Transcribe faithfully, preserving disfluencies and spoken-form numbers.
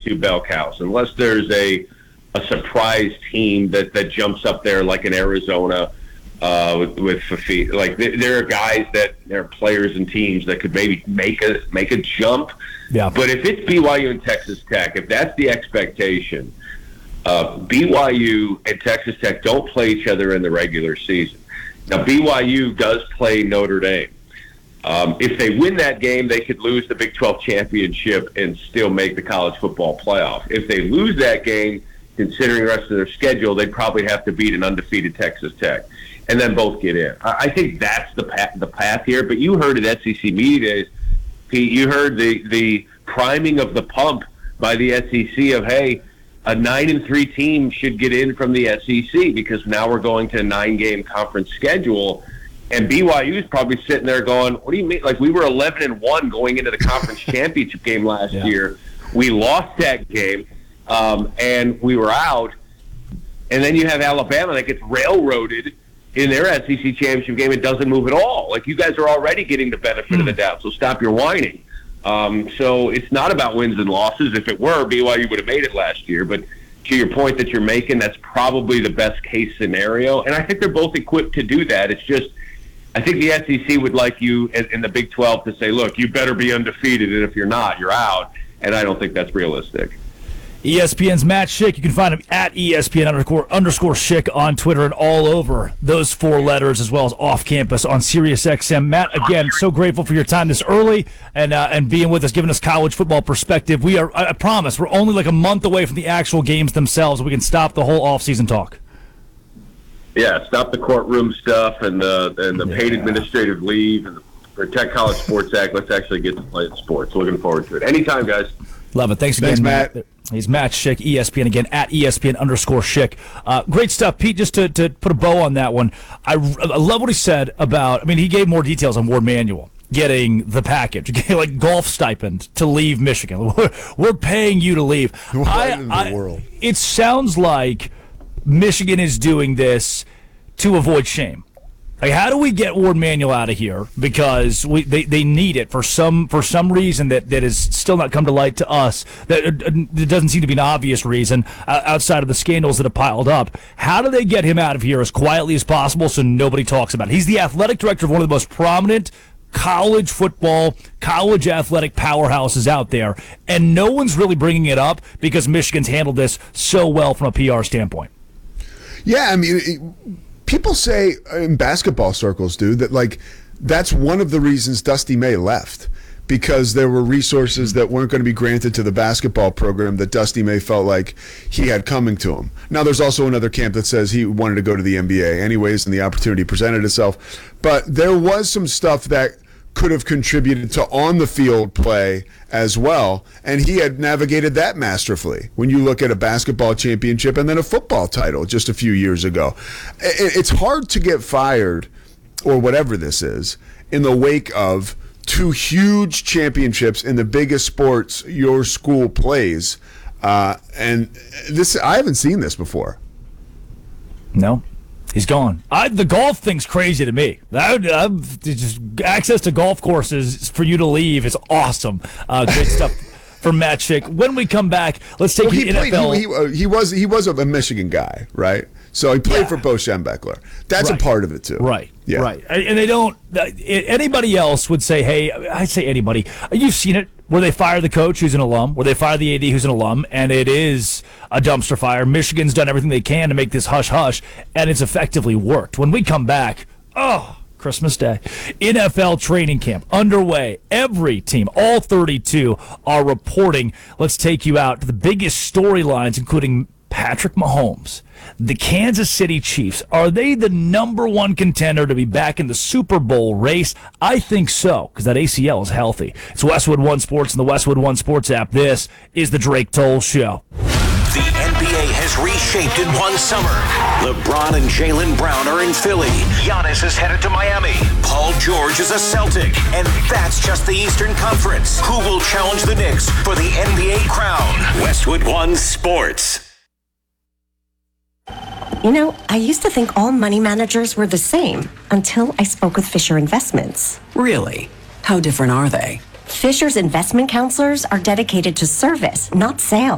two bell cows, unless there's a a surprise team that, that jumps up there like in Arizona uh, with, with Fafita. Like there are guys that there are players and teams that could maybe make a make a jump. Yeah. But if it's B Y U and Texas Tech, if that's the expectation, uh, B Y U and Texas Tech don't play each other in the regular season. Now B Y U does play Notre Dame. Um, if they win that game, they could lose the Big twelve championship and still make the college football playoff. If they lose that game, considering the rest of their schedule, they'd probably have to beat an undefeated Texas Tech, and then both get in. I, I think that's the path, the path here. But you heard at S E C Media Days, Pete, you heard the, the priming of the pump by the S E C of, hey, a nine and three team should get in from the S E C because now we're going to a nine-game conference schedule. And B Y U is probably sitting there going, what do you mean? Like, we were eleven and one going into the conference championship game last yeah. year. We lost that game, um, and we were out. And then you have Alabama that gets railroaded in their S E C championship game. It doesn't move at all. Like, you guys are already getting the benefit mm. of the doubt, so stop your whining. Um, so it's not about wins and losses. If it were, B Y U would have made it last year. But to your point that you're making, that's probably the best case scenario. And I think they're both equipped to do that. It's just, I think the S E C would like you in the Big twelve to say, look, you better be undefeated, and if you're not, you're out. And I don't think that's realistic. E S P N's Matt Schick. You can find him at E S P N underscore, underscore Schick on Twitter and all over those four letters, as well as off campus on Sirius X M. Matt, again, so grateful for your time this early and uh, and being with us, giving us college football perspective. We are, I promise, we're only like a month away from the actual games themselves. We can stop the whole offseason talk. Yeah, stop the courtroom stuff and the and the yeah. paid administrative leave and the Protect College Sports Act. Let's actually get to play sports. Looking forward to it. Anytime, guys. Love it. Thanks again, Thanks, Matt. Matt. He's Matt Schick, E S P N again, at E S P N underscore Schick. Uh, great stuff, Pete. Just to, to put a bow on that one, I, I love what he said about, I mean, he gave more details on Ward Manuel getting the package, like golf stipend to leave Michigan. We're, we're paying you to leave. What I, in the I, world? It sounds like Michigan is doing this to avoid shame. Like, how do we get Ward Manuel out of here? Because we they, they need it for some for some reason that, that has still not come to light to us. That it doesn't seem to be an obvious reason outside of the scandals that have piled up. How do they get him out of here as quietly as possible so nobody talks about it? He's the athletic director of one of the most prominent college football, college athletic powerhouses out there, and no one's really bringing it up because Michigan's handled this so well from a P R standpoint. Yeah, I mean, it, people say in basketball circles, dude, that like that's one of the reasons Dusty May left, because there were resources that weren't going to be granted to the basketball program that Dusty May felt like he had coming to him. Now, there's also another camp that says he wanted to go to the N B A anyways, and the opportunity presented itself. But there was some stuff that could have contributed to on-the-field play as well, and he had navigated that masterfully when you look at a basketball championship and then a football title just a few years ago. It's hard to get fired, or whatever this is, in the wake of two huge championships in the biggest sports your school plays, uh, and this I haven't seen this before. No. He's gone. I, the golf thing's crazy to me. That, uh, just access to golf courses for you to leave is awesome. Uh, great stuff from Matt Schick. When we come back, let's take well, you he to played, N F L. He, he, uh, he was he was a Michigan guy, right? So he played Yeah. for Bo Schembechler. That's Right. a part of it too. Right. Yeah. Right. And they don't. Anybody else would say, "Hey, I say anybody. You've seen it where they fire the coach who's an alum, where they fire the A D who's an alum, and it is a dumpster fire. Michigan's done everything they can to make this hush hush, and it's effectively worked. When we come back, oh, Christmas Day, N F L training camp underway. Every team, all thirty-two, are reporting. Let's take you out to the biggest storylines, including Patrick Mahomes. The Kansas City Chiefs, are they the number one contender to be back in the Super Bowl race? I think so, because that A C L is healthy. It's Westwood One Sports and the Westwood One Sports app. This is the Drake Toll Show. The N B A has reshaped in one summer. LeBron and Jaylen Brown are in Philly. Giannis is headed to Miami. Paul George is a Celtic. And that's just the Eastern Conference. Who will challenge the Knicks for the N B A crown? Westwood One Sports. You know, I used to think all money managers were the same until I spoke with Fisher Investments. Really? How different are they? Fisher's investment counselors are dedicated to service, not sales.